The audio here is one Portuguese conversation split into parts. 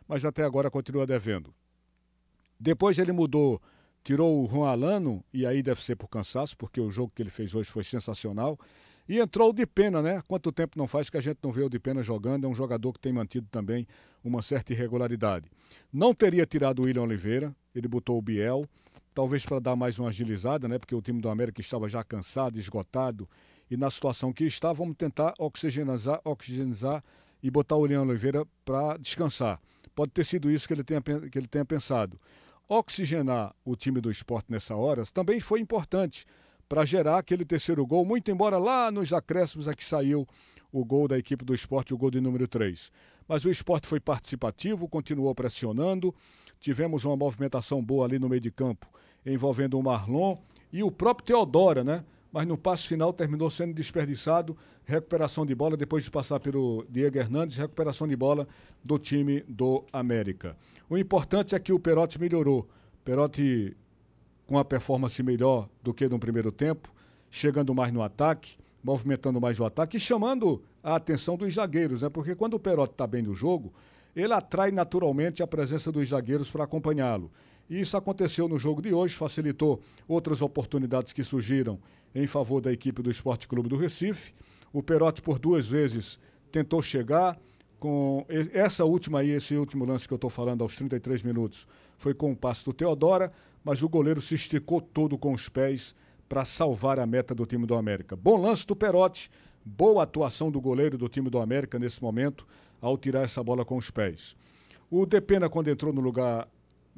mas até agora continua devendo. Depois ele mudou, tirou o Juan Alano, e aí deve ser por cansaço, porque o jogo que ele fez hoje foi sensacional. E entrou o Dipena, né? Quanto tempo não faz que a gente não vê o Dipena jogando, é um jogador que tem mantido também uma certa irregularidade. Não teria tirado o William Oliveira, ele botou o Biel, talvez para dar mais uma agilizada, né? Porque o time do América estava já cansado, esgotado, e na situação que está, vamos tentar oxigenizar e botar o William Oliveira para descansar. Pode ter sido isso que ele tenha pensado. Oxigenar o time do Sport nessa hora também foi importante para gerar aquele terceiro gol, muito embora lá nos acréscimos aqui saiu o gol da equipe do Sport, o gol de número 3. Mas o Sport foi participativo, continuou pressionando, tivemos uma movimentação boa ali no meio de campo, envolvendo o Marlon e o próprio Teodora, né? Mas no passe final terminou sendo desperdiçado, recuperação de bola, depois de passar pelo Diego Hernandes, recuperação de bola do time do América. O importante é que o Perotti melhorou. Perotti com a performance melhor do que no primeiro tempo, chegando mais no ataque, movimentando mais o ataque e chamando a atenção dos zagueiros, né? Porque quando o Perotti está bem no jogo, ele atrai naturalmente a presença dos zagueiros para acompanhá-lo. E isso aconteceu no jogo de hoje, facilitou outras oportunidades que surgiram em favor da equipe do Esporte Clube do Recife. O Perotti por 2 vezes tentou chegar, com essa última aí, esse último lance que eu estou falando aos 33 minutos, foi com o passe do Teodora, mas o goleiro se esticou todo com os pés para salvar a meta do time do América. Bom lance do Perotti, boa atuação do goleiro do time do América nesse momento, ao tirar essa bola com os pés. O Depena, quando entrou no lugar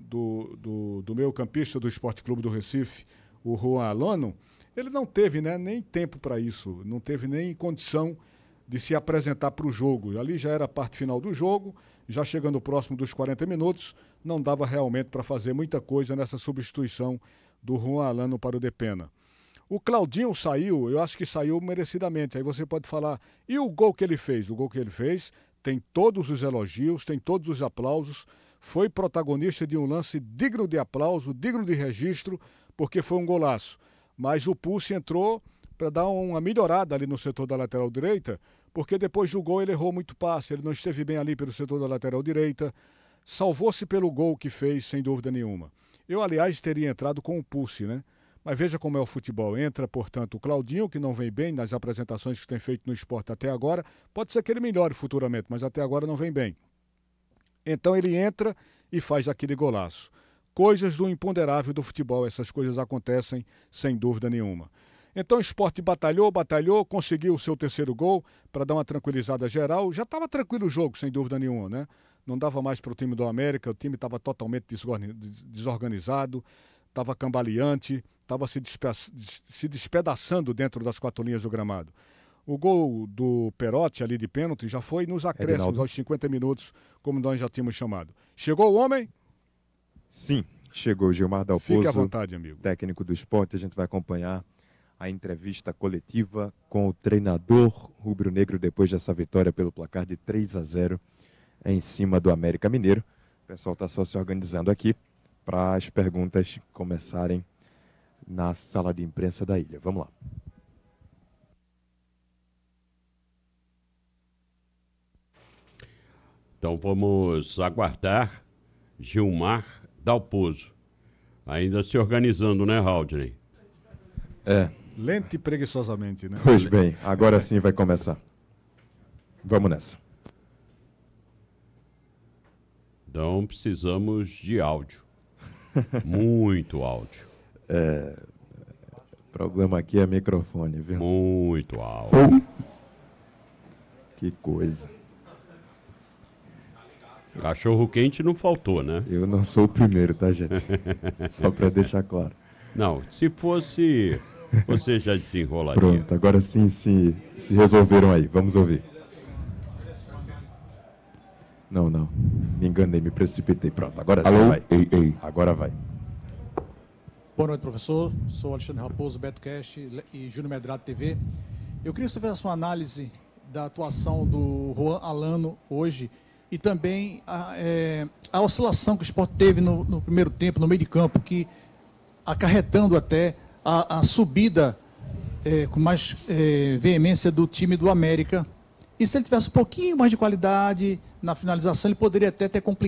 do meio campista do Esporte Clube do Recife, o Juan Alano, ele não teve, né, nem tempo para isso, não teve nem condição de se apresentar para o jogo. Ali já era a parte final do jogo, já chegando próximo dos 40 minutos, não dava realmente para fazer muita coisa nessa substituição do Juan Alano para o Depena. O Claudinho saiu, eu acho que saiu merecidamente. Aí você pode falar, e o gol que ele fez? O gol que ele fez tem todos os elogios, tem todos os aplausos, foi protagonista de um lance digno de aplauso, digno de registro, porque foi um golaço. Mas o Pulse entrou para dar uma melhorada ali no setor da lateral direita, porque depois do gol ele errou muito passe, ele não esteve bem ali pelo setor da lateral direita, salvou-se pelo gol que fez, sem dúvida nenhuma. Eu, aliás, teria entrado com o Pulse, né? Mas veja como é o futebol. Entra, portanto, o Claudinho, que não vem bem nas apresentações que tem feito no esporte até agora. Pode ser que ele melhore futuramente, mas até agora não vem bem. Então ele entra e faz aquele golaço. Coisas do imponderável do futebol, essas coisas acontecem sem dúvida nenhuma. Então o Sport batalhou, conseguiu o seu terceiro gol para dar uma tranquilizada geral. Já estava tranquilo o jogo, sem dúvida nenhuma, né? Não dava mais para o time do América, o time estava totalmente desorganizado, estava cambaleante, estava se despedaçando dentro das 4 linhas do gramado. O gol do Perotti ali de pênalti já foi nos acréscimos, aos 50 minutos, como nós já tínhamos chamado. Chegou o homem? Sim, chegou o Gilmar Dalpozo, fique à vontade, amigo. Técnico do Sport. A gente vai acompanhar a entrevista coletiva com o treinador rubro-negro depois dessa vitória pelo placar de 3-0 em cima do América Mineiro. O pessoal está só se organizando aqui para as perguntas começarem na sala de imprensa da ilha. Vamos lá. Então vamos aguardar Gilmar Dalpozo. Ainda se organizando, né, Haldney? Lento e preguiçosamente, né? Pois bem, agora sim vai começar. Vamos nessa. Então precisamos de áudio. Muito áudio. O problema aqui é microfone, viu? Muito áudio. Que coisa. Cachorro quente não faltou, né? Eu não sou o primeiro, tá, gente? Só para deixar claro. Não, se fosse, você já desenrolaria. Pronto, agora sim se resolveram aí. Vamos ouvir. Não. Me enganei, me precipitei. Pronto, agora sim vai. Ei. Agora vai. Boa noite, professor. Sou Alexandre Raposo, BetoCast e Júnior Medrado TV. Eu queria saber a sua análise da atuação do Juan Alano hoje e também a oscilação que o Sport teve no primeiro tempo, no meio de campo, que acarretando até a subida com mais veemência do time do América. E se ele tivesse um pouquinho mais de qualidade na finalização, ele poderia até ter complicado